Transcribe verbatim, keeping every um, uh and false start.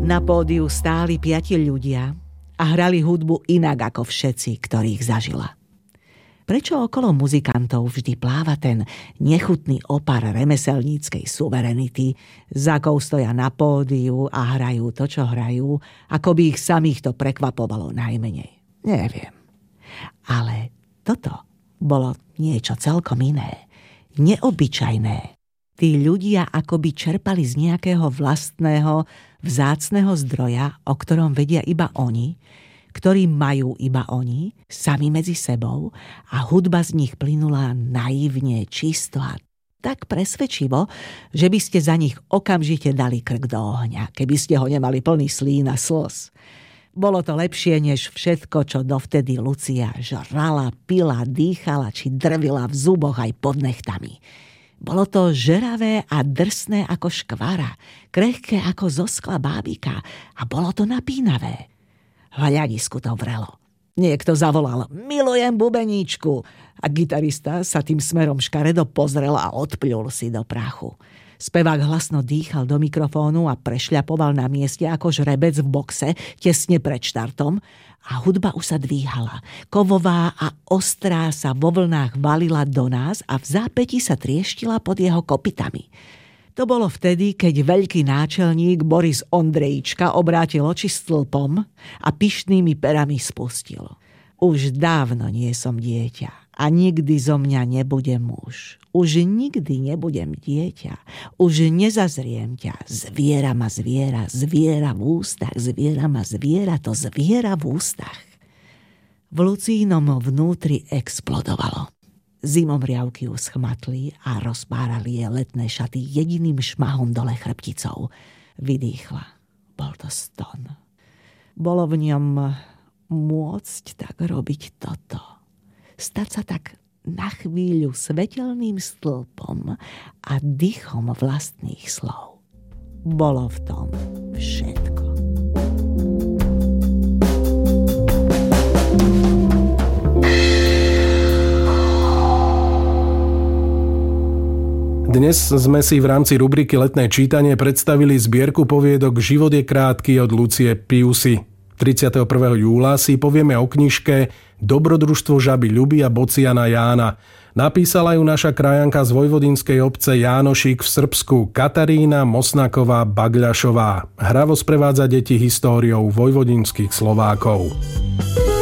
Na pódiu stáli piati ľudia a hrali hudbu inak ako všetci, ktorých zažila. Prečo okolo muzikantov vždy pláva ten nechutný opar remeselníckej suverenity, za akou stoja na pódiu a hrajú to, čo hrajú, ako by ich samých to prekvapovalo najmenej? Neviem. Ale toto bolo niečo celkom iné, neobyčajné. Tí ľudia akoby čerpali z nejakého vlastného, vzácneho zdroja, o ktorom vedia iba oni, ktorý majú iba oni, sami medzi sebou, a hudba z nich plynula naivne, čisto a tak presvedčivo, že by ste za nich okamžite dali krk do ohňa, keby ste ho nemali plný slín a slz. Bolo to lepšie než všetko, čo dovtedy Lucia žrala, pila, dýchala či drvila v zuboch aj pod nechtami. Bolo to žeravé a drsné ako škvara, krehké ako zo skla bábika a bolo to napínavé. V hľadisku to vrelo. Niekto zavolal: "Milujem bubeníčku!" a gitarista sa tým smerom škaredo pozrel a odpľul si do prachu. Spevák hlasno dýchal do mikrofónu a prešľapoval na mieste ako žrebec v boxe tesne pred štartom a hudba už sa dvíhala. Kovová a ostrá sa vo vlnách valila do nás a v zápäti sa trieštila pod jeho kopytami. To bolo vtedy, keď veľký náčelník Boris Ondrejčka obrátil oči stĺpom a pyšnými perami spustil: "Už dávno nie som dieťa a nikdy zo mňa nebude muž. Už nikdy nebudem dieťa, už nezazriem ťa. Zviera ma zviera, zviera v ústach, zviera ma zviera, to zviera v ústach." V Lucínom vnútri explodovalo. Zimomriavky ju schmatli a rozpárali jej letné šaty jediným šmahom dole chrbticou. Vydýchla. Bol to ston. Bolo v ňom môcť tak robiť toto. Stať sa tak na chvíľu svetelným stĺpom a dychom vlastných slov. Bolo v tom všetko. Dnes sme si v rámci rubriky Letné čítanie predstavili zbierku poviedok Život je krátky od Lucie Piusy. tridsiateho prvého júla si povieme o knižke Dobrodružstvo žaby Ľuby a Bociana Jána. Napísala ju naša krajanka z vojvodinskej obce Jánošík v Srbsku Katarína Mosnaková Bagľašová. Hravo sprevádza deti históriou vojvodinských Slovákov.